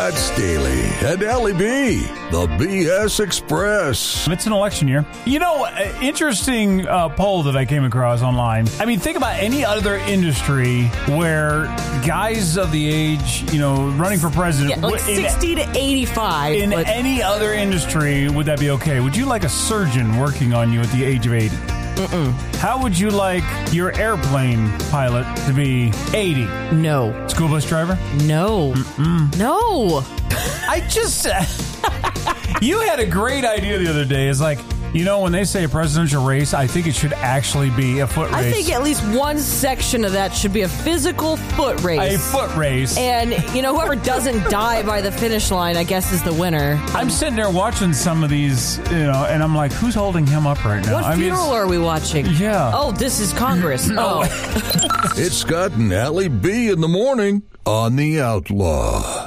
Matt Staley and Allie B, the BS Express. It's an election year. You know, interesting poll that I came across online. I mean, think about any other industry where guys of the age, you know, running for president. Yeah, like 60 to 85. In any other industry, would that be okay? Would you like a surgeon working on you at the age of 80? Mm-mm. How would you like your airplane pilot to be 80? No. School bus driver? No. Mm-mm. No. I just... You had a great idea the other day. It's like, you know, when they say a presidential race, I think it should actually be a foot race. I think at least one section of that should be a physical foot race. A foot race. And, you know, whoever doesn't die by the finish line, I guess, is the winner. I'm sitting there watching some of these, you know, and I'm like, who's holding him up right now? What funeral are we watching? Yeah. Oh, this is Congress. Oh. It's Scott and Allie B in the morning on The Outlaw.